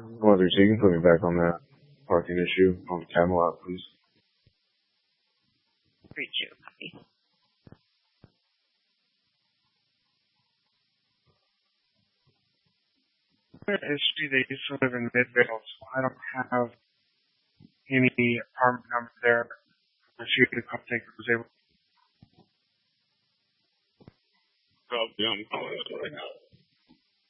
Mother, so you can put me back on that parking issue on Camelot, please. Reach you, copy. History, they used to live in Midvale, so I don't have any apartment number there. I see the cupcake was able. Oh, yeah, I'm calling it right now.